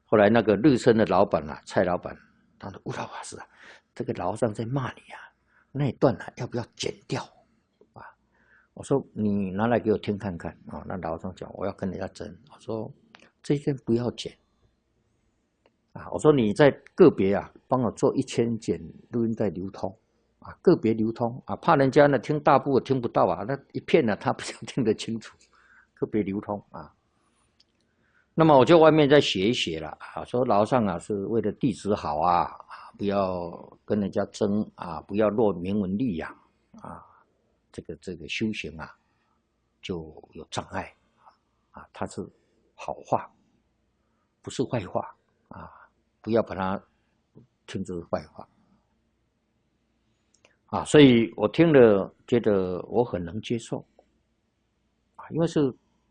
后来那个日升的老板啊，蔡老板，他说：“悟道法师啊，这个老上在骂你啊，那一段啊要不要剪掉啊？”我说：“你拿来给我听看看啊。”那老上讲：“我要跟人家争。”我说：“这一段不要剪啊。”我说：“你在个别啊，帮我做1000剪录音带流通啊，个别流通啊，怕人家呢听大部听不到啊，那一片呢他不想听得清楚，个别流通啊。”那么我就外面再写一写了啊，说老上啊是为了弟子好啊，不要跟人家争啊，不要落名闻利养啊，这个修行啊就有障碍啊，它是好话，不是坏话啊，不要把它听作坏话啊，所以我听了觉得我很能接受啊，因为是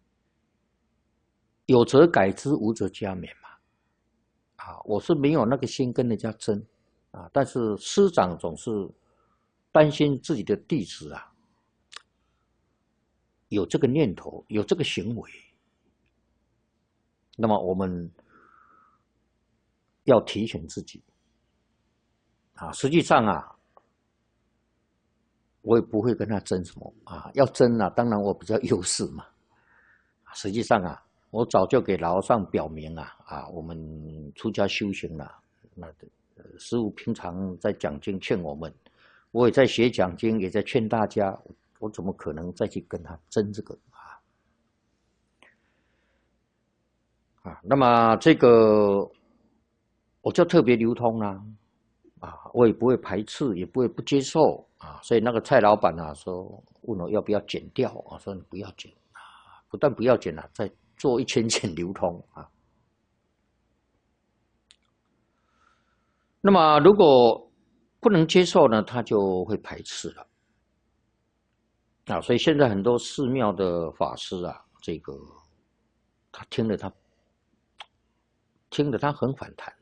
有则改之，无则加勉嘛。啊，我是没有那个心跟人家争啊，但是师长总是担心自己的弟子啊有这个念头，有这个行为，那么我们要提醒自己啊。实际上啊，我也不会跟他争什么啊，要争啊，当然我比较优势嘛。实际上啊，我早就给老上表明啊，我们出家修行了，那师父平常在讲经劝我们，我也在写讲经，也在劝大家，我怎么可能再去跟他争这个啊？那么这个我就特别流通啦，我也不会排斥，也不会不接受啊。所以那个蔡老板啊说问我要不要剪掉啊，说你不要剪啊，不但不要剪了，再做1000剪流通啊。那么如果不能接受呢，他就会排斥了啊。所以现在很多寺庙的法师啊，这个他听了他很反弹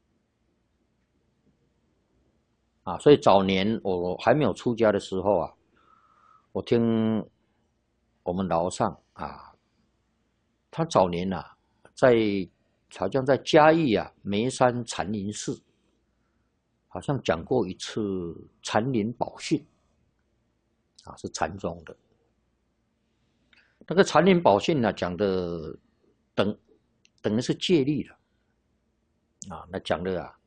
啊。所以早年我还没有出家的时候啊，我听我们老上啊，他早年啊，好像在嘉义啊梅山禅林寺，好像讲过一次禅林宝训啊，是禅宗的。那个禅林宝训呢，讲的等于是戒律了啊，那讲的啊，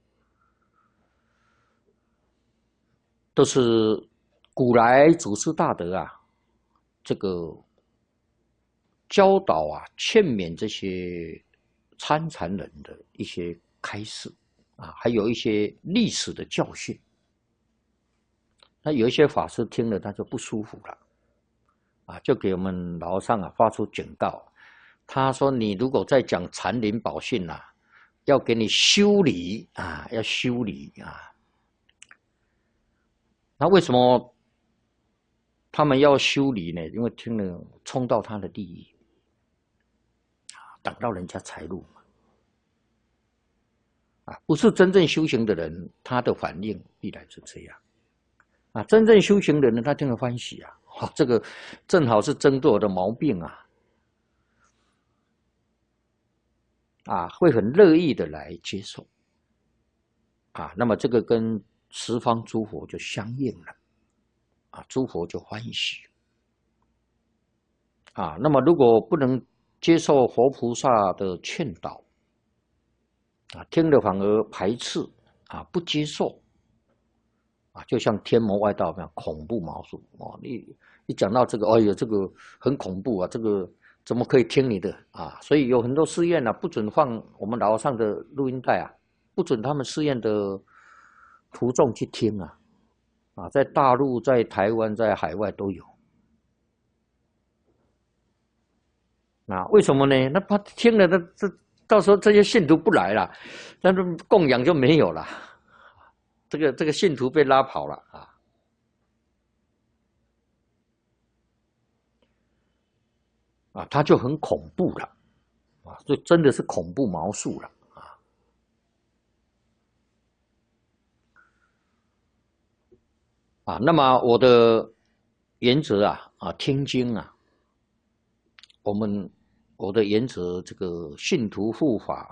都是古来祖师大德啊，这个教导啊，劝勉这些参禅人的一些开示啊，还有一些历史的教训。那有一些法师听了他就不舒服了啊，就给我们老上啊发出警告。他说：“你如果再讲禅林宝训啊，要给你修理啊，要修理啊。”那为什么他们要修理呢？因为听了冲到他的利益，挡到人家财路嘛。啊，不是真正修行的人，他的反应必然是这样。啊，真正修行的人，他听了欢喜啊，这个正好是针对我的毛病啊，会很乐意的来接受啊。那么这个跟十方诸佛就相应了啊，诸佛就欢喜啊。那么如果不能接受佛菩萨的劝导啊，听了反而排斥啊，不接受啊，就像天魔外道那样恐怖毛数哦。你讲到这个，哎呦，这个很恐怖啊，这个怎么可以听你的啊？所以有很多寺院不准放我们老上的录音带啊，不准他们寺院的徒众去听啊，在大陆、在台湾、在海外都有啊。为什么呢？那他听了，到时候这些信徒不来了，那供养就没有了，这个信徒被拉跑了他就很恐怖了就真的是恐怖毛数了那么我的原则听经我的原则，这个信徒护法